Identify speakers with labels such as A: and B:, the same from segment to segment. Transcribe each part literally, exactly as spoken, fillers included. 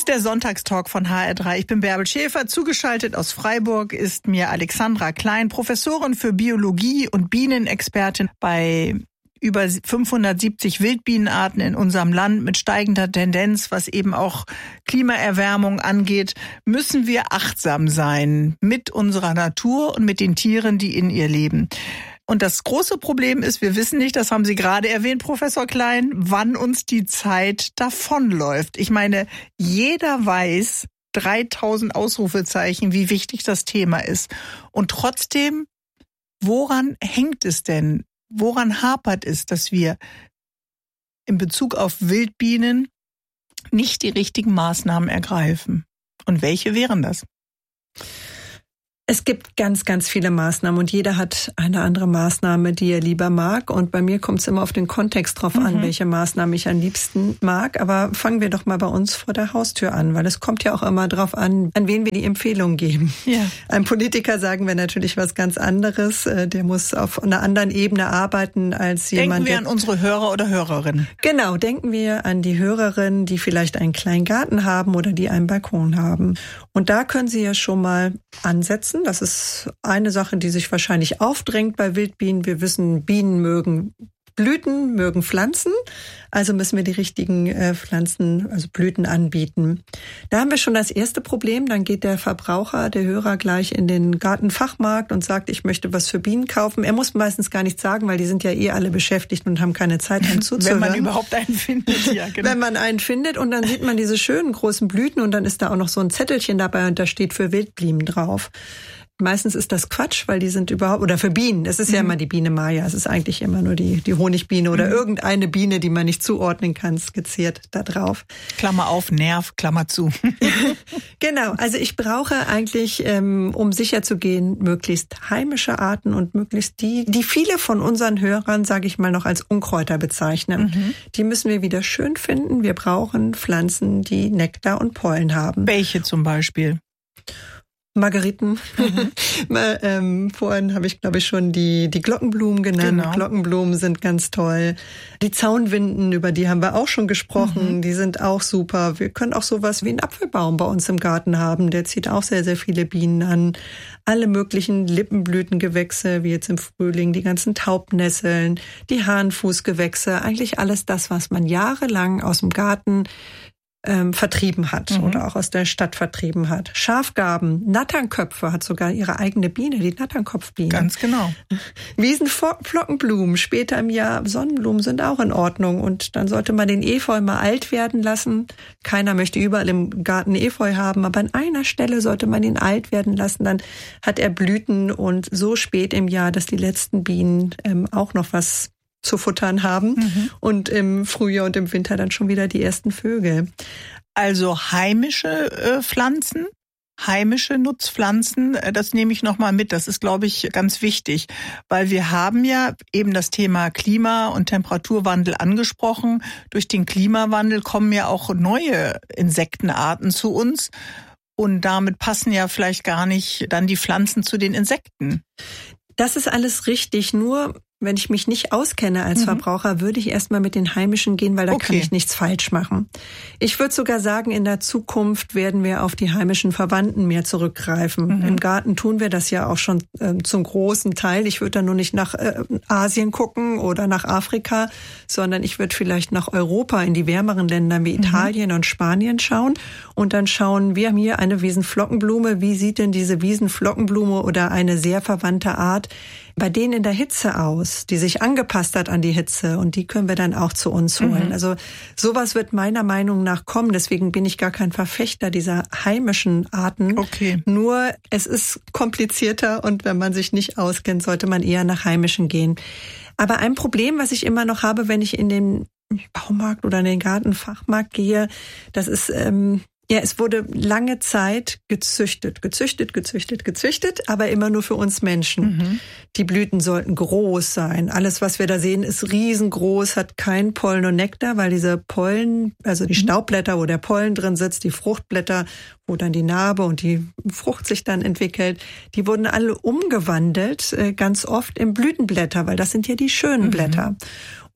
A: ist der Sonntagstalk von H R drei. Ich bin Bärbel Schäfer. Zugeschaltet aus Freiburg ist mir Alexandra Klein, Professorin für Biologie und Bienenexpertin bei über fünfhundertsiebzig Wildbienenarten in unserem Land mit steigender Tendenz, was eben auch Klimaerwärmung angeht, müssen wir achtsam sein mit unserer Natur und mit den Tieren, die in ihr leben. Und das große Problem ist, wir wissen nicht, das haben Sie gerade erwähnt, Professor Klein, wann uns die Zeit davonläuft. Ich meine, jeder weiß, dreitausend Ausrufezeichen, wie wichtig das Thema ist. Und trotzdem, woran hängt es denn? Woran hapert es, dass wir in Bezug auf Wildbienen nicht die richtigen Maßnahmen ergreifen? Und welche wären das?
B: Es gibt ganz, ganz viele Maßnahmen und jeder hat eine andere Maßnahme, die er lieber mag. Und bei mir kommt es immer auf den Kontext drauf mhm. an, welche Maßnahme ich am liebsten mag. Aber fangen wir doch mal bei uns vor der Haustür an, weil es kommt ja auch immer drauf an, an wen wir die Empfehlung geben. Ja. Einem Politiker sagen wir natürlich was ganz anderes. Der muss auf einer anderen Ebene arbeiten als jemand.
A: Denken wir an unsere Hörer oder Hörerinnen.
B: Genau, denken wir an die Hörerinnen, die vielleicht einen kleinen Garten haben oder die einen Balkon haben. Und da können Sie ja schon mal ansetzen. Das ist eine Sache, die sich wahrscheinlich aufdrängt bei Wildbienen. Wir wissen, Bienen mögen Blüten, mögen Pflanzen. Also müssen wir die richtigen äh, Pflanzen, also Blüten anbieten. Da haben wir schon das erste Problem. Dann geht der Verbraucher, der Hörer gleich in den Gartenfachmarkt und sagt, ich möchte was für Bienen kaufen. Er muss meistens gar nichts sagen, weil die sind ja eh alle beschäftigt und haben keine Zeit, einem zuzuhören.
A: Wenn man überhaupt einen findet, ja, genau.
B: Wenn man einen findet und dann sieht man diese schönen großen Blüten und dann ist da auch noch so ein Zettelchen dabei und da steht für Wildbienen drauf. Meistens ist das Quatsch, weil die sind überhaupt, oder für Bienen, es ist mhm. ja immer die Biene Maya, es ist eigentlich immer nur die, die Honigbiene oder mhm. irgendeine Biene, die man nicht zuordnen kann, skizziert da drauf.
A: Klammer auf, Nerv, Klammer zu.
B: Genau, also ich brauche eigentlich, ähm, um sicher zu gehen, möglichst heimische Arten und möglichst die, die viele von unseren Hörern, sage ich mal, noch als Unkräuter bezeichnen. Mhm. Die müssen wir wieder schön finden. Wir brauchen Pflanzen, die Nektar und Pollen haben.
A: Welche zum Beispiel?
B: Margeriten. Mhm. ähm, vorhin habe ich, glaube ich, schon die, die Glockenblumen genannt. Genau. Glockenblumen sind ganz toll. Die Zaunwinden, über die haben wir auch schon gesprochen. Mhm. Die sind auch super. Wir können auch sowas wie einen Apfelbaum bei uns im Garten haben. Der zieht auch sehr, sehr viele Bienen an. Alle möglichen Lippenblütengewächse, wie jetzt im Frühling, die ganzen Taubnesseln, die Hahnfußgewächse. Eigentlich alles das, was man jahrelang aus dem Garten Ähm, vertrieben hat mhm. oder auch aus der Stadt vertrieben hat. Schafgarben, Natternköpfe hat sogar ihre eigene Biene, die Natternkopfbiene.
A: Ganz genau.
B: Wiesenflockenblumen, später im Jahr Sonnenblumen sind auch in Ordnung und dann sollte man den Efeu mal alt werden lassen. Keiner möchte überall im Garten Efeu haben, aber an einer Stelle sollte man ihn alt werden lassen, dann hat er Blüten und so spät im Jahr, dass die letzten Bienen ähm, auch noch was zu futtern haben mhm. und im Frühjahr und im Winter dann schon wieder die ersten Vögel.
A: Also heimische äh, Pflanzen, heimische Nutzpflanzen, äh, das nehme ich nochmal mit. Das ist, glaube ich, ganz wichtig, weil wir haben ja eben das Thema Klima- und Temperaturwandel angesprochen. Durch den Klimawandel kommen ja auch neue Insektenarten zu uns und damit passen ja vielleicht gar nicht dann die Pflanzen zu den Insekten.
B: Das ist alles richtig, nur wenn ich mich nicht auskenne als mhm. Verbraucher, würde ich erstmal mit den heimischen gehen, weil da okay. kann ich nichts falsch machen. Ich würde sogar sagen, in der Zukunft werden wir auf die heimischen Verwandten mehr zurückgreifen. Mhm. Im Garten tun wir das ja auch schon äh, zum großen Teil. Ich würde da nur nicht nach äh, Asien gucken oder nach Afrika, sondern ich würde vielleicht nach Europa, in die wärmeren Länder wie Italien mhm. und Spanien schauen und dann schauen, wir haben hier eine Wiesenflockenblume. Wie sieht denn diese Wiesenflockenblume oder eine sehr verwandte Art bei denen in der Hitze aus, die sich angepasst hat an die Hitze und die können wir dann auch zu uns holen. Mhm. Also sowas wird meiner Meinung nach kommen. Deswegen bin ich gar kein Verfechter dieser heimischen Arten.
A: Okay.
B: Nur es ist komplizierter und wenn man sich nicht auskennt, sollte man eher nach heimischen gehen. Aber ein Problem, was ich immer noch habe, wenn ich in den Baumarkt oder in den Gartenfachmarkt gehe, das ist ähm, ja, es wurde lange Zeit gezüchtet, gezüchtet, gezüchtet, gezüchtet, aber immer nur für uns Menschen. Mhm. Die Blüten sollten groß sein. Alles, was wir da sehen, ist riesengroß, hat kein Pollen und Nektar, weil diese Pollen, also die Staubblätter, wo der Pollen drin sitzt, die Fruchtblätter, wo dann die Narbe und die Frucht sich dann entwickelt, die wurden alle umgewandelt, ganz oft in Blütenblätter, weil das sind ja die schönen mhm. Blätter.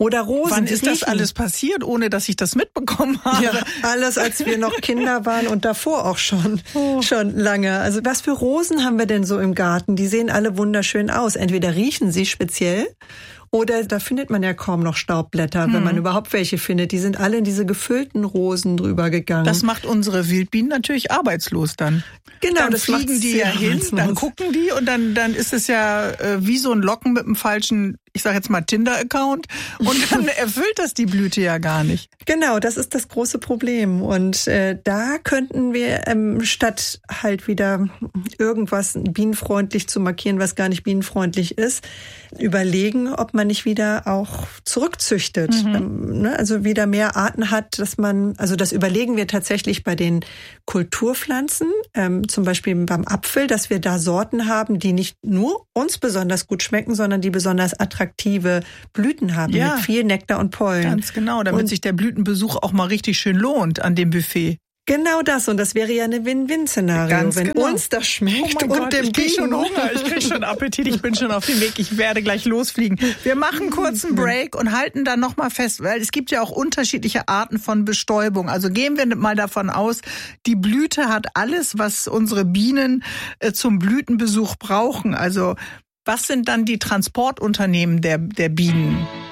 B: Oder Rosen.
A: Wann ist das alles passiert, ohne dass ich das mitbekommen habe?
B: Ja, alles, als wir noch Kinder waren und davor auch schon, oh. schon lange. Also was für Rosen haben wir denn so im Garten? Die sehen alle wunderschön aus. Entweder riechen sie speziell oder da findet man ja kaum noch Staubblätter, hm. wenn man überhaupt welche findet. Die sind alle in diese gefüllten Rosen drüber gegangen.
A: Das macht unsere Wildbienen natürlich arbeitslos dann.
B: Genau,
A: dann
B: das
A: fliegen die ja hin,
B: arbeitslos.
A: Dann gucken die und dann, dann ist es ja äh, wie so ein Locken mit einem falschen, ich sage jetzt mal Tinder-Account und dann erfüllt das die Blüte ja gar nicht.
B: Genau, das ist das große Problem und äh, da könnten wir ähm, statt halt wieder irgendwas bienenfreundlich zu markieren, was gar nicht bienenfreundlich ist, überlegen, ob man nicht wieder auch zurückzüchtet, mhm. ähm, ne? Also wieder mehr Arten hat, dass man, also das überlegen wir tatsächlich bei den Kulturpflanzen, ähm, zum Beispiel beim Apfel, dass wir da Sorten haben, die nicht nur uns besonders gut schmecken, sondern die besonders attraktive Blüten haben, ja, mit viel Nektar und Pollen.
A: Ganz genau, damit und sich der Blütenbesuch auch mal richtig schön lohnt an dem Buffet.
B: Genau das, und das wäre ja eine Win-Win-Szenario,
A: Ganz
B: wenn
A: genau.
B: uns das schmeckt.
A: Oh mein
B: und
A: Gott,
B: dem
A: ich krieg
B: Bienen.
A: schon Hunger, ich krieg schon Appetit, ich bin schon auf dem Weg, ich werde gleich losfliegen. Wir machen kurz einen Break und halten dann nochmal fest, weil es gibt ja auch unterschiedliche Arten von Bestäubung. Also gehen wir mal davon aus, die Blüte hat alles, was unsere Bienen äh, zum Blütenbesuch brauchen. Also was sind dann die Transportunternehmen der, der Bienen?